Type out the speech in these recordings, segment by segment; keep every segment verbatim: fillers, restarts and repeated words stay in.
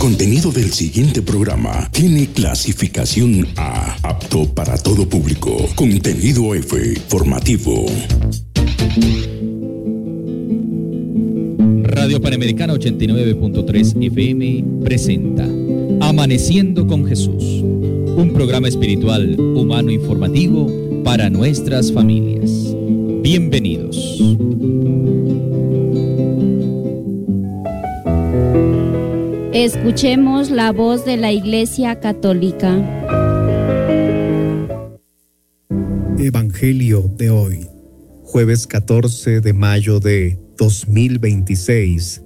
contenido del siguiente programa tiene clasificación A, apto para todo público. Contenido F, formativo. Radio Panamericana ochenta y nueve punto tres F M presenta Amaneciendo con Jesús, un programa espiritual, humano, informativo para nuestras familias. Bienvenidos. Escuchemos la voz de la Iglesia Católica. Evangelio de hoy, jueves catorce de mayo de dos mil veintiséis.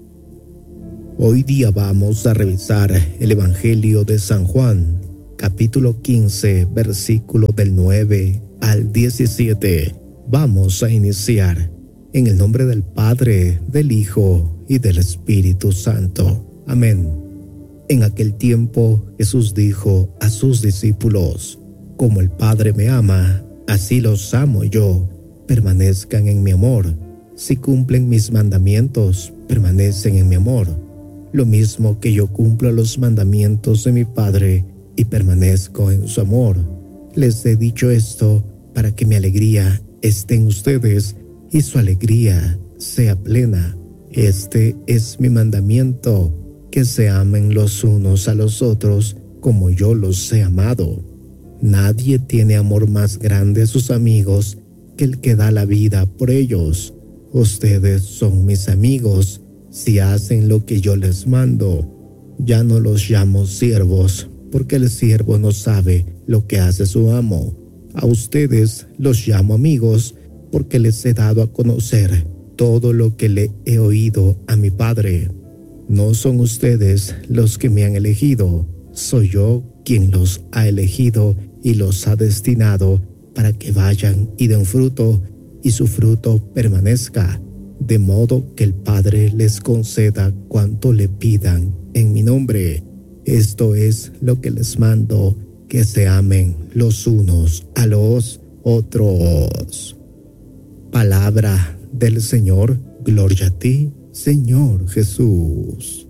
Hoy día vamos a revisar el Evangelio de San Juan, capítulo quince, versículo del nueve al diecisiete. Vamos a iniciar en el nombre del Padre, del Hijo y del Espíritu Santo. Amén. En aquel tiempo Jesús dijo a sus discípulos: como el Padre me ama, así los amo yo. Permanezcan en mi amor. Si cumplen mis mandamientos, permanecen en mi amor. Lo mismo que yo cumplo los mandamientos de mi Padre y permanezco en su amor. Les he dicho esto para que mi alegría esté en ustedes y su alegría sea plena. Este es mi mandamiento, que se amen los unos a los otros como yo los he amado. Nadie tiene amor más grande a sus amigos que el que da la vida por ellos. Ustedes son mis amigos si hacen lo que yo les mando. Ya no los llamo siervos, porque el siervo no sabe lo que hace su amo. A ustedes los llamo amigos, porque les he dado a conocer todo lo que le he oído a mi Padre. No son ustedes los que me han elegido, soy yo quien los ha elegido y los ha destinado para que vayan y den fruto, y su fruto permanezca, de modo que el Padre les conceda cuanto le pidan en mi nombre. Esto es lo que les mando, que se amen los unos a los otros. Palabra del Señor. Gloria a ti, Señor Jesús.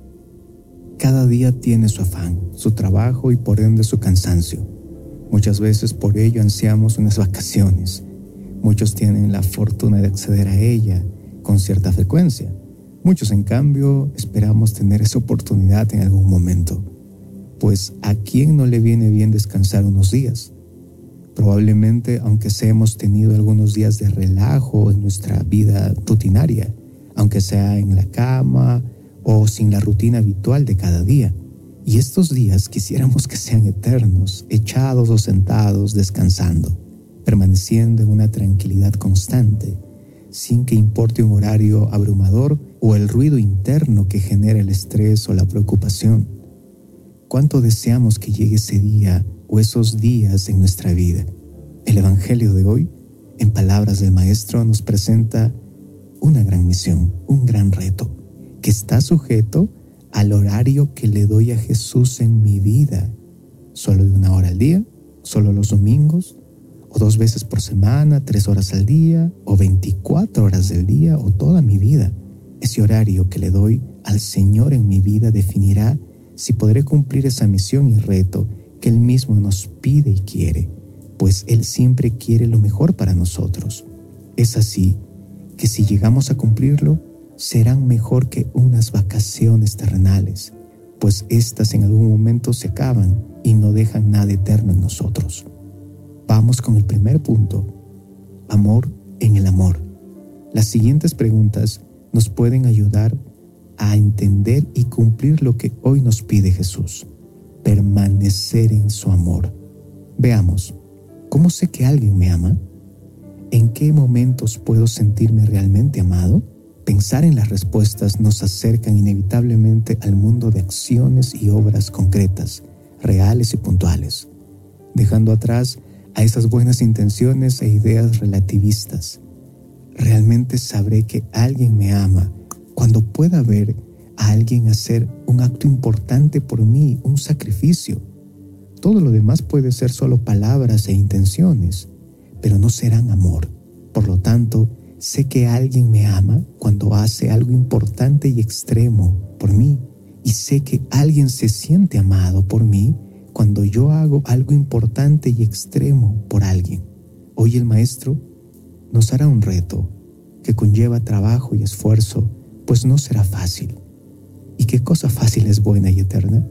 Cada día tiene su afán, su trabajo y por ende su cansancio. Muchas veces por ello ansiamos unas vacaciones. Muchos tienen la fortuna de acceder a ella con cierta frecuencia. Muchos, en cambio, esperamos tener esa oportunidad en algún momento. Pues ¿a quién no le viene bien descansar unos días? Probablemente, aunque sea hemos tenido algunos días de relajo en nuestra vida rutinaria, aunque sea en la cama o sin la rutina habitual de cada día. Y estos días quisiéramos que sean eternos, echados o sentados, descansando, permaneciendo en una tranquilidad constante, sin que importe un horario abrumador o el ruido interno que genera el estrés o la preocupación. ¿Cuánto deseamos que llegue ese día o esos días en nuestra vida? El Evangelio de hoy, en palabras del Maestro, nos presenta una gran misión, un gran reto, que está sujeto al horario que le doy a Jesús en mi vida. ¿Solo de una hora al día? ¿Solo los domingos? ¿O dos veces por semana, tres horas al día? ¿O veinticuatro horas del día? ¿O toda mi vida? Ese horario que le doy al Señor en mi vida definirá si podré cumplir esa misión y reto que Él mismo nos pide y quiere, pues Él siempre quiere lo mejor para nosotros. Es así que si llegamos a cumplirlo, serán mejor que unas vacaciones terrenales, pues éstas en algún momento se acaban y no dejan nada eterno en nosotros. Vamos con el primer punto: amor en el amor. Las siguientes preguntas nos pueden ayudar a entender y cumplir lo que hoy nos pide Jesús: permanecer en su amor. Veamos, ¿cómo sé que alguien me ama? ¿En qué momentos puedo sentirme realmente amado? Pensar en las respuestas nos acercan inevitablemente al mundo de acciones y obras concretas, reales y puntuales, dejando atrás a esas buenas intenciones e ideas relativistas. Realmente sabré que alguien me ama cuando pueda ver a alguien hacer un acto importante por mí, un sacrificio. Todo lo demás puede ser solo palabras e intenciones, pero no serán amor. Por lo tanto, sé que alguien me ama cuando hace algo importante y extremo por mí y sé que alguien se siente amado por mí cuando yo hago algo importante y extremo por alguien. Hoy el Maestro nos hará un reto que conlleva trabajo y esfuerzo, pues no será fácil. ¿Y qué cosa fácil es buena y eterna?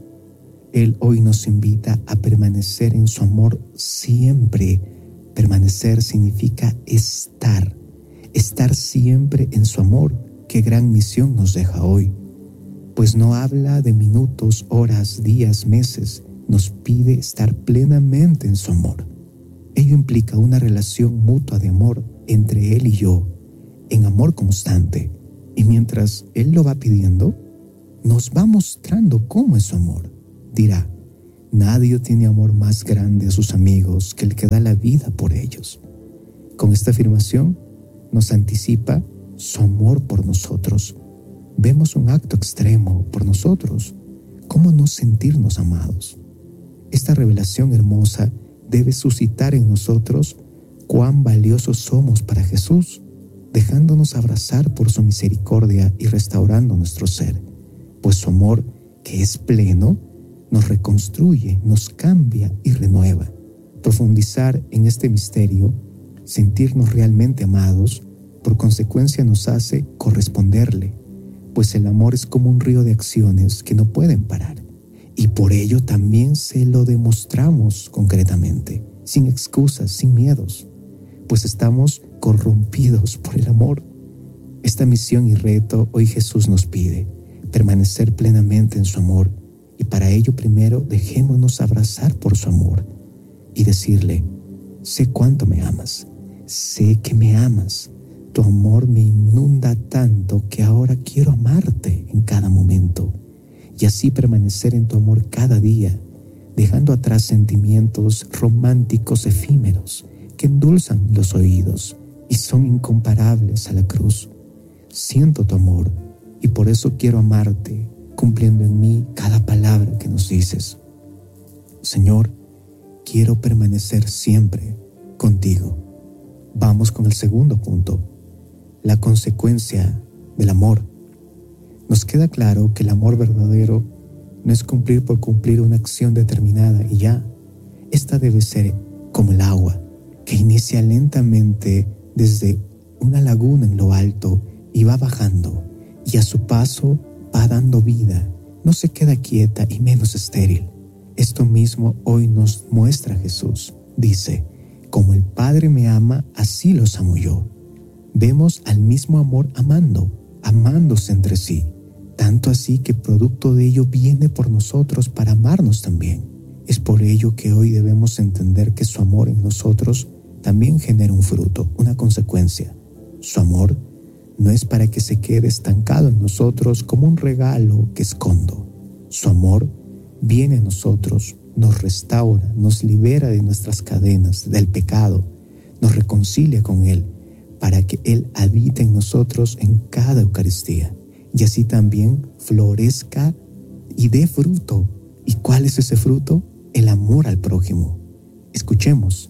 Él hoy nos invita a permanecer en su amor siempre. Permanecer significa estar, estar siempre en su amor. Qué gran misión nos deja hoy, pues no habla de minutos, horas, días, meses, nos pide estar plenamente en su amor. Ello implica una relación mutua de amor entre Él y yo, en amor constante, y mientras Él lo va pidiendo, nos va mostrando cómo es su amor. Dirá, nadie tiene amor más grande a sus amigos que el que da la vida por ellos. Con esta afirmación nos anticipa su amor por nosotros. Vemos un acto extremo por nosotros. ¿Cómo no sentirnos amados? Esta revelación hermosa debe suscitar en nosotros cuán valiosos somos para Jesús, dejándonos abrazar por su misericordia y restaurando nuestro ser, pues su amor, que es pleno, nos reconstruye, nos cambia y renueva. Profundizar en este misterio, sentirnos realmente amados, por consecuencia nos hace corresponderle, pues el amor es como un río de acciones que no pueden parar, y por ello también se lo demostramos concretamente, sin excusas, sin miedos, pues estamos corrompidos por el amor. Esta misión y reto hoy Jesús nos pide, permanecer plenamente en su amor, y para ello primero dejémonos abrazar por su amor y decirle, sé cuánto me amas, sé que me amas, tu amor me inunda tanto que ahora quiero amarte en cada momento y así permanecer en tu amor cada día, dejando atrás sentimientos románticos efímeros que endulzan los oídos y son incomparables a la cruz. Siento tu amor y por eso quiero amarte, cumpliendo en mí cada palabra que nos dices. Señor, quiero permanecer siempre contigo. Vamos con el segundo punto, la consecuencia del amor. Nos queda claro que el amor verdadero no es cumplir por cumplir una acción determinada y ya. Esta debe ser como el agua, que inicia lentamente desde una laguna en lo alto y va bajando, y a su paso va dando vida, no se queda quieta y menos estéril. Esto mismo hoy nos muestra Jesús. Dice, como el Padre me ama, así los amo yo. Vemos al mismo amor amando, amándose entre sí, tanto así que producto de ello viene por nosotros para amarnos también. Es por ello que hoy debemos entender que su amor en nosotros también genera un fruto, una consecuencia. Su amor no es para que se quede estancado en nosotros como un regalo que escondo. Su amor viene a nosotros, nos restaura, nos libera de nuestras cadenas, del pecado, nos reconcilia con Él, para que Él habite en nosotros en cada Eucaristía, y así también florezca y dé fruto. ¿Y cuál es ese fruto? El amor al prójimo. Escuchemos,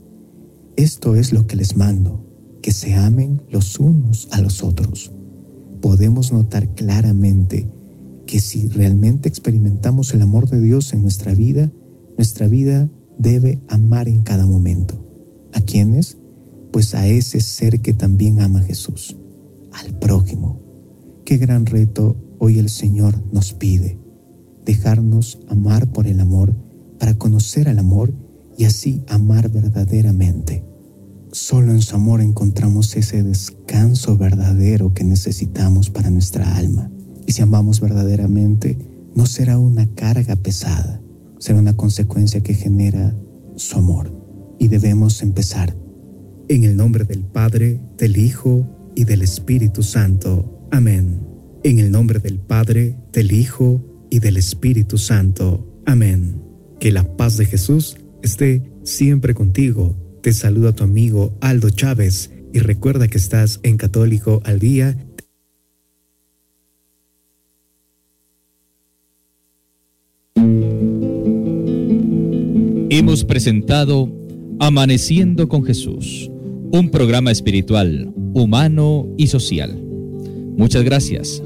esto es lo que les mando, que se amen los unos a los otros. Podemos notar claramente que si realmente experimentamos el amor de Dios en nuestra vida, nuestra vida debe amar en cada momento. ¿A quiénes? Pues a ese ser que también ama a Jesús, al prójimo. Qué gran reto hoy el Señor nos pide, dejarnos amar por el amor para conocer al amor y así amar verdaderamente. Solo en su amor encontramos ese descanso verdadero que necesitamos para nuestra alma. Y si amamos verdaderamente, no será una carga pesada, será una consecuencia que genera su amor. Y debemos empezar. En el nombre del Padre, del Hijo y del Espíritu Santo. Amén. En el nombre del Padre, del Hijo y del Espíritu Santo. Amén. Que la paz de Jesús esté siempre contigo. Te saluda tu amigo Aldo Chávez y recuerda que estás en Católico al Día. Hemos presentado Amaneciendo con Jesús, un programa espiritual, humano y social. Muchas gracias